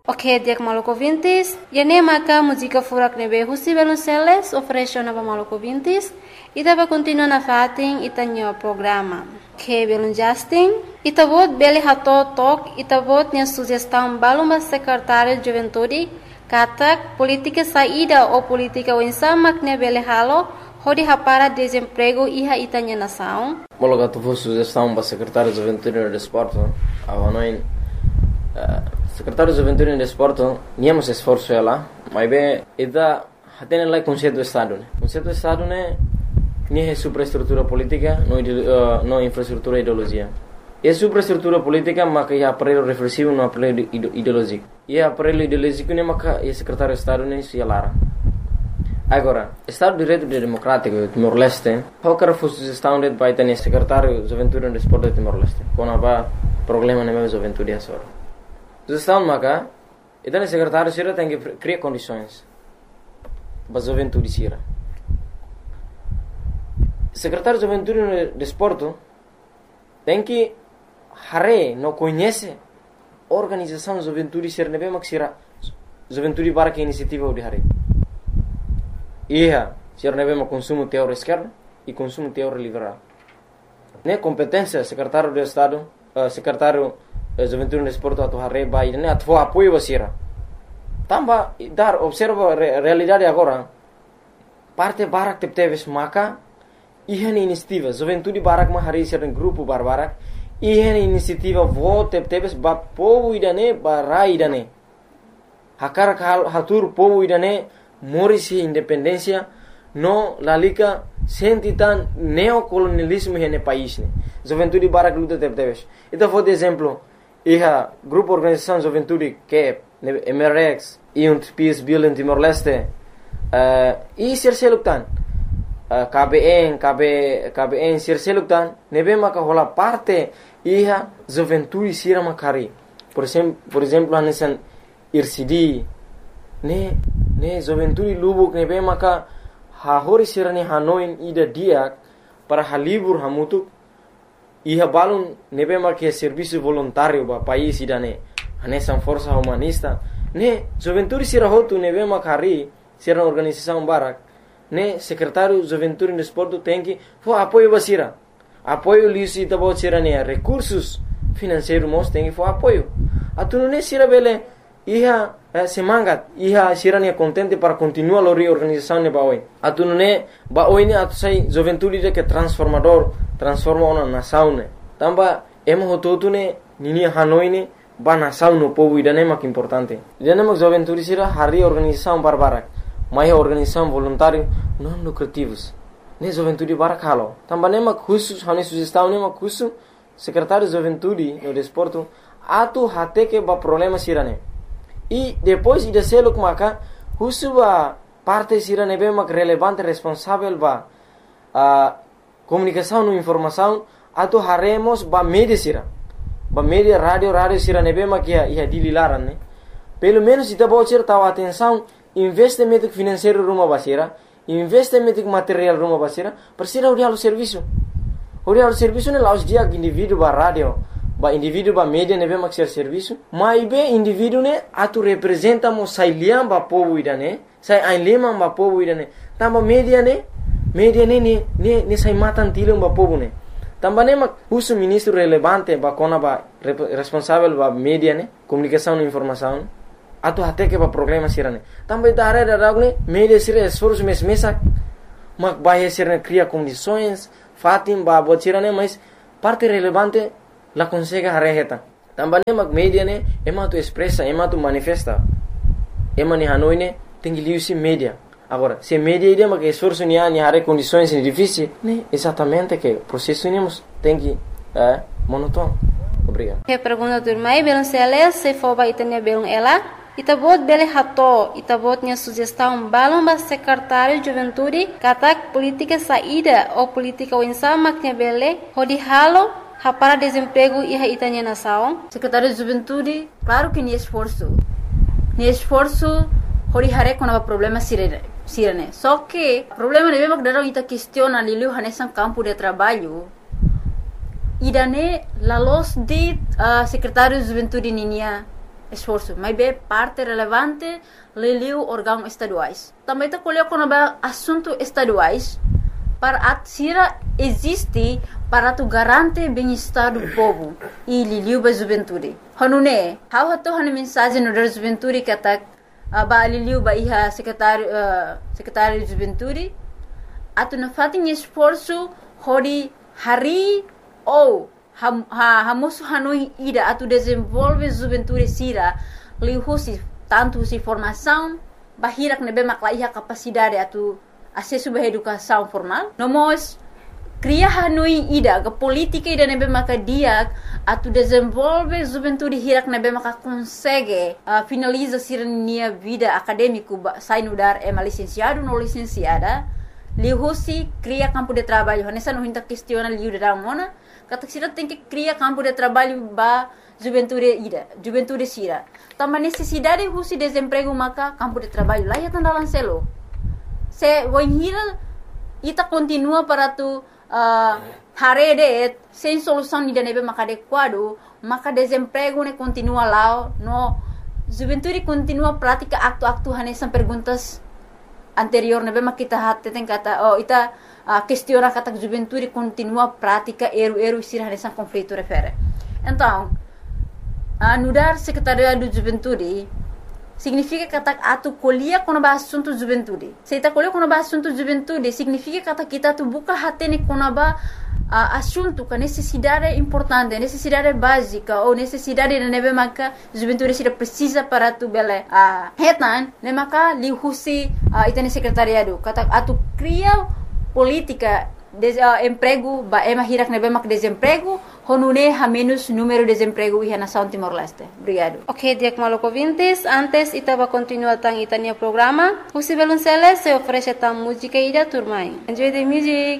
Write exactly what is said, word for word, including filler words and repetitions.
Ok, dia Maluco Vintes, e nem maca música furak nebe husi Velonceles ofereceu nova Maluco Vintes e dava continua na fatin e tanho programa. Que Velon Justin, e tabot bele hato tok e tabot nia sugestão baluma secretário de juventude, katak política saída ou política wensamak ne bele halo, hodi hapara desemprego iha itanya nação. Mologa tu sugestão para secretário de juventude e desporto, avanoin secretário de juventude e desporto, niamos esforço ela, mas bem, ida hatene lá conceito do estado, né? Conceito do estado né, nem é superestrutura política, não uh, não infraestrutura ideologia. É superestrutura política, mas que é aparelho reflexivo, não aparelho ideológico. E é aparelho ideológico né, mas que é secretário de estado né, se alara. Agora, Estado de Direito Democrático Timor-Leste, qualquer sugestão de vai ter secretário de juventude e desporto de Timor-Leste, quando há problema na mesma juventude é só. Sugestão maka, então o secretário sira tem que criar condições para a juventude sira. Secretário de juventude e desporto tem que hare não conhece organização de juventude sira nebe mak sira juventude para que iniciativa de hare. Ia sira nebe mak consumo teor esquerda e consumo teor liberal. Ne competência secretário de estado, uh, secretário juventude no esporte atau hari bayi ini atau apoio basira. Tambah dar observa re, realidade agora. Parte barak tep teves maka ihan inisiativa juventude barak mah hari sering grupo barbarak ihan inisiativa vote tep teves ba povo idane barai idane. Hakar hal hatur povo idane morisi independência no lalika sentitan neocolonialismo hene país ne. Juventude barak luta tep teves. Itu foi de exemplo. Iha grupo organização juventude que é M R X e um Peace Building Timor-Leste uh, e serseluktan uh, K B N K B K B N serseluktan nebe maka hola parte iha juventude sira makari por exemplo por exemplo anesan I R C D ne ne juventude lubuk nebe maka ha hori sira ni hanoin ida dia para halibur hamutuk iha balun nebe marque serviço voluntário ba país idane anesan força humanista ne juventude sira hotu nebe makari sira organização barak ne secretário juventude e desporto tem que fo apoio basira apoio lisi tabo sira ne recursos financeiros mos tem que fo apoio atuno ne sira bele iha eh, semangat iha sira ne contente para continuar a reorganização ne baoi atuno ne baoi ne atu sai juventude de que transformador transforma uma nação ne tamba emo hototu ne nini hanoi ne ba nação no povo idane mak importante idane mak juventude sira hari organização barbarak mai organização voluntário não lucrativos ne juventude barak halo tamba ne mak khusus hani sugestão ne mak khusus secretário de juventude no desporto atu hate que ba problema sira ne e depois ida seluk maka khusus ba parte sira ne be mak relevante responsável ba a comunicação e informação atau haremos ba media sira ba media radio radio sira nebe makia ia dililaran ne pelo menos ita bocor tahu atenção investimento financeiro rumah basira investimento material rumah basira persira uri halu serviço uri halu serviço ne laus dia indivíduo ba radio ba indivíduo ba media nebe mak ser serviço mai be indivíduo ne atu representa mo sailiam ba povo idane sai ainlema ba povo idane tamba media ne media ne ne ne ne sai matan tilum ba povo ne tamba ne mak uso ministro relevante ba kona ba responsável ba media ne comunicação e informação atu até que ba problema sirane tamba itare da ragne media sira esforço mes mesa mak ba sirane cria condições fatim ba botirane mas parte relevante la consegue hareheta tamba ne mak media ne ema tu expressa ema tu manifesta ema ni hanoi ne tengi liusi media. Agora, se media ideia que esforço ni ani hare condições difíceis, né? Exatamente que o processo nemos tem que é monótono. Obrigado. Que pergunta do irmão Belon Celes se for ba itanya Belon ela, itabot bele hato, itabot nya sugestão balon ba secretário de juventude, katak política saída ou política winsama que bele, hodi halo para desemprego e itanya nação. Secretário de juventude, claro que ni esforço. Ni esforço hori hare kona problema sirene. Sirene. Só que o problema é mesmo que daram ita questiona liliu hanesan campo de trabalho. Idane la los de uh, secretário de juventude ninia esforço, mas é parte relevante liliu órgãos estaduais. Também está colhendo quando é assunto estaduais para a Sira existe para tu garantir bem-estar do povo e liliu ba juventude. Hanune, how hato hanu mensagem no da juventude que tá ba liliu ba iha secretário uh, secretário de juventude atu na fatin esforço hori hari ou ha ha hamusu hanui ida atu desenvolve juventude Sira liu husi tanto si formação bahirak nebe makla iha capacidade atu acesso à educação formal. Nós cria hanui ida ke política ida nebe maka dia atu desenvolve juventude hirak nebe maka consegue uh, finaliza sirnia vida acadêmico sai no dar é licenciado no licenciada lihusi cria campo de trabalho nessa não hinta questiona liu da mona kata sira tem que cria campo de trabalho ba juventude ida juventude sira também necessidade husi desemprego maka campo de trabalho lá ya tandalan selo se wanhira ita continua para tu uh, harede sem solução ida nebe maka adequado maka desemprego ne continua lá no juventude continua prática acto-acto hanesan perguntas anterior nebe maka kita hatte tem kata oh ita uh, questiona kata juventude continua prática eru-eru sira hanesan conflito refere então uh, nudar secretariado de juventude significa kata atu colhia quando ba assunto juventude. Se ta colhia quando ba assunto juventude, significa kata kita tu buka hatene quando ba uh, assunto com necessidade importante, necessidade básica ou necessidade de nebe maka juventude sira precisa para tu bele a uh, hetan, ne maka li husi uh, itane secretariado. Kata atu cria política de uh, emprego ba ema hirak nebe mak desemprego honune ha menos número de desemprego e nação Timor-Leste. Obrigado. Ok, Diak Maluco Vintes, antes itaba continua tang itania programa. Husi Belunceles se oferece tang música ida turmai. Enjoy the music.